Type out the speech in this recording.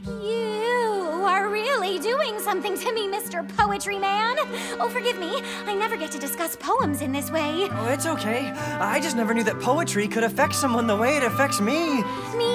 You are really doing something to me, Mr. Poetry Man. Oh, forgive me. I never get to discuss poems in this way. Oh, it's okay. I just never knew that poetry could affect someone the way it affects me. Me